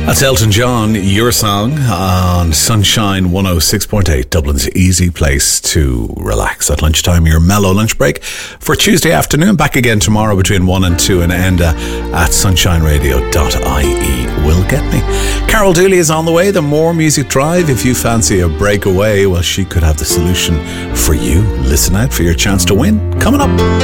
That's Elton John, Your Song, on Sunshine 106.8, Dublin's easy place to relax at lunchtime. Your mellow lunch break for Tuesday afternoon. Back again tomorrow between 1 and 2 in Enda at sunshineradio.ie. Will get me. Carol Dooley is on the way. The More Music Drive. If you fancy a breakaway, well, she could have the solution for you. Listen out for your chance to win. Coming up.